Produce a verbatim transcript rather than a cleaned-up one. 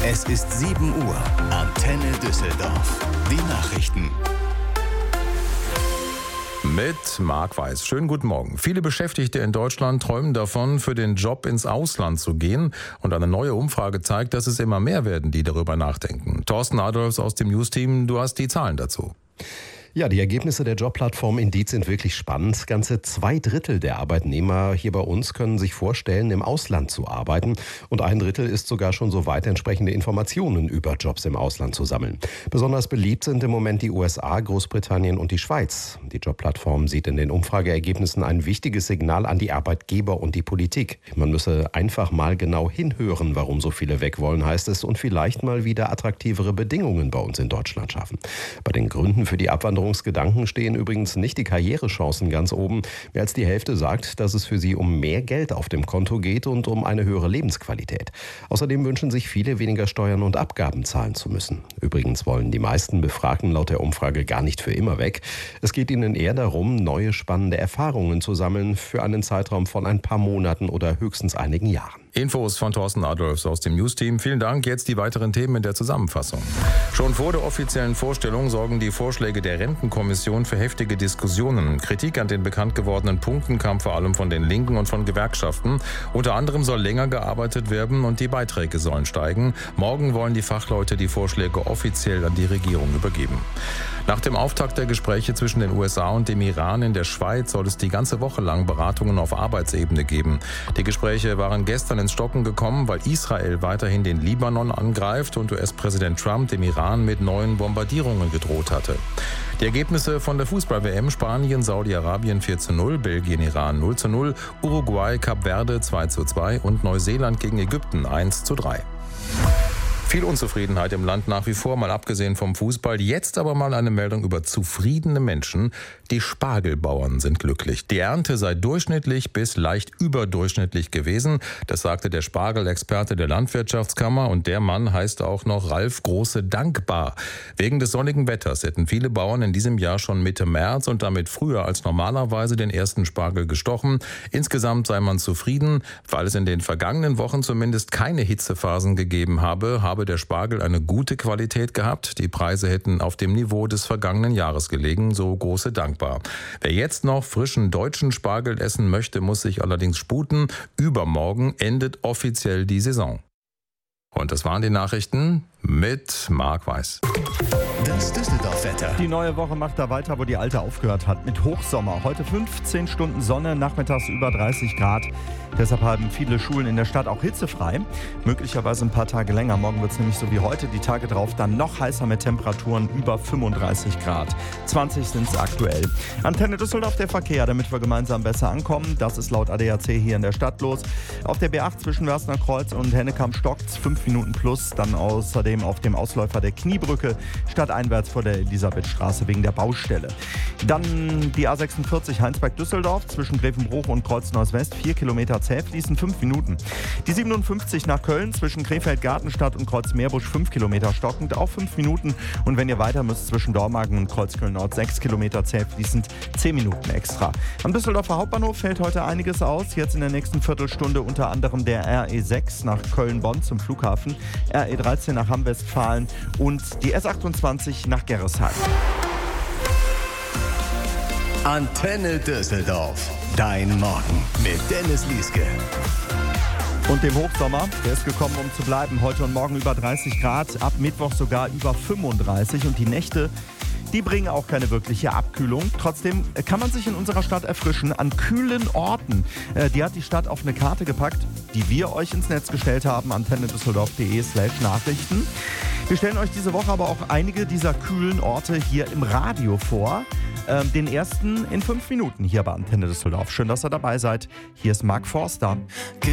Es ist sieben Uhr. Antenne Düsseldorf. Die Nachrichten. Mit Marc Weiß. Schönen guten Morgen. Viele Beschäftigte in Deutschland träumen davon, für den Job ins Ausland zu gehen. Und eine neue Umfrage zeigt, dass es immer mehr werden, die darüber nachdenken. Thorsten Adolfs aus dem News-Team, du hast die Zahlen dazu. Ja, die Ergebnisse der Jobplattform Indeed sind wirklich spannend. Ganze zwei Drittel der Arbeitnehmer hier bei uns können sich vorstellen, im Ausland zu arbeiten. Und ein Drittel ist sogar schon so weit, entsprechende Informationen über Jobs im Ausland zu sammeln. Besonders beliebt sind im Moment die U S A, Großbritannien und die Schweiz. Die Jobplattform sieht in den Umfrageergebnissen ein wichtiges Signal an die Arbeitgeber und die Politik. Man müsse einfach mal genau hinhören, warum so viele weg wollen, heißt es, und vielleicht mal wieder attraktivere Bedingungen bei uns in Deutschland schaffen. Bei den Gründen für die Abwanderung Gedanken stehen übrigens nicht die Karrierechancen ganz oben. Mehr als die Hälfte sagt, dass es für sie um mehr Geld auf dem Konto geht und um eine höhere Lebensqualität. Außerdem wünschen sich viele, weniger Steuern und Abgaben zahlen zu müssen. Übrigens wollen die meisten Befragten laut der Umfrage gar nicht für immer weg. Es geht ihnen eher darum, neue spannende Erfahrungen zu sammeln für einen Zeitraum von ein paar Monaten oder höchstens einigen Jahren. Infos von Thorsten Adolfs aus dem News-Team. Vielen Dank. Jetzt die weiteren Themen in der Zusammenfassung. Schon vor der offiziellen Vorstellung sorgen die Vorschläge der Rentenkommission für heftige Diskussionen. Kritik an den bekannt gewordenen Punkten kam vor allem von den Linken und von Gewerkschaften. Unter anderem soll länger gearbeitet werden und die Beiträge sollen steigen. Morgen wollen die Fachleute die Vorschläge offiziell an die Regierung übergeben. Nach dem Auftakt der Gespräche zwischen den U S A und dem Iran in der Schweiz soll es die ganze Woche lang Beratungen auf Arbeitsebene geben. Die Gespräche waren gestern ins Stocken gekommen, weil Israel weiterhin den Libanon angreift und U S-Präsident Trump dem Iran mit neuen Bombardierungen gedroht hatte. Die Ergebnisse von der Fußball-W M: Spanien, Saudi-Arabien vier zu null, Belgien, Iran null zu null, Uruguay, Kap Verde zwei zu zwei und Neuseeland gegen Ägypten eins zu drei. Viel Unzufriedenheit im Land nach wie vor, mal abgesehen vom Fußball. Jetzt aber mal eine Meldung über zufriedene Menschen. Die Spargelbauern sind glücklich. Die Ernte sei durchschnittlich bis leicht überdurchschnittlich gewesen. Das sagte der Spargelexperte der Landwirtschaftskammer. Und der Mann heißt auch noch Ralf Große Dankbar. Wegen des sonnigen Wetters hätten viele Bauern in diesem Jahr schon Mitte März und damit früher als normalerweise den ersten Spargel gestochen. Insgesamt sei man zufrieden, weil es in den vergangenen Wochen zumindest keine Hitzephasen gegeben habe, habe der Spargel eine gute Qualität gehabt. Die Preise hätten auf dem Niveau des vergangenen Jahres gelegen, so Große Dankbar. Wer jetzt noch frischen deutschen Spargel essen möchte, muss sich allerdings sputen. Übermorgen endet offiziell die Saison. Und das waren die Nachrichten mit Marc Weiß. Das Düsseldorf-Wetter. Die neue Woche macht da weiter, wo die alte aufgehört hat, mit Hochsommer. Heute fünfzehn Stunden Sonne, nachmittags über dreißig Grad. Deshalb haben viele Schulen in der Stadt auch hitzefrei. Möglicherweise ein paar Tage länger. Morgen wird es nämlich so wie heute, die Tage drauf dann noch heißer mit Temperaturen über fünfunddreißig Grad. zwanzig sind es aktuell. Antenne Düsseldorf, der Verkehr, damit wir gemeinsam besser ankommen. Das ist laut A D A C hier in der Stadt los. Auf der B acht zwischen Wörthner Kreuz und Hennekam stockt fünf Minuten plus. Dann außerdem auf dem Ausläufer der Kniebrücke stadteinwärts vor der Elisabethstraße wegen der Baustelle. Dann die A sechsundvierzig Heinsberg-Düsseldorf zwischen Grevenbruch und Kreuz-Neuss-West, vier Kilometer zäh fließen, fünf Minuten. Die siebenundfünfzig nach Köln zwischen Krefeld-Gartenstadt und Kreuz-Meerbusch, fünf Kilometer stockend, auch fünf Minuten. Und wenn ihr weiter müsst, zwischen Dormagen und Kreuzköln-Nord, sechs Kilometer zäh fließend, zehn Minuten extra. Am Düsseldorfer Hauptbahnhof fällt heute einiges aus. Jetzt in der nächsten Viertelstunde unter anderem der R E sechs nach Köln-Bonn zum Flughafen, R E dreizehn nach Hamm-Westfalen und die S achtundzwanzig nach Gerresheim. Antenne Düsseldorf. Dein Morgen mit Dennis Lieske. Und dem Hochsommer, der ist gekommen, um zu bleiben. Heute und morgen über dreißig Grad, ab Mittwoch sogar über fünfunddreißig. Und die Nächte, die bringen auch keine wirkliche Abkühlung. Trotzdem kann man sich in unserer Stadt erfrischen an kühlen Orten. Die hat die Stadt auf eine Karte gepackt, die wir euch ins Netz gestellt haben, antennedüsseldorf.de slash Nachrichten. Wir stellen euch diese Woche aber auch einige dieser kühlen Orte hier im Radio vor. Ähm, den ersten in fünf Minuten hier bei Antenne Düsseldorf. Schön, dass ihr dabei seid. Hier ist Marc Forster.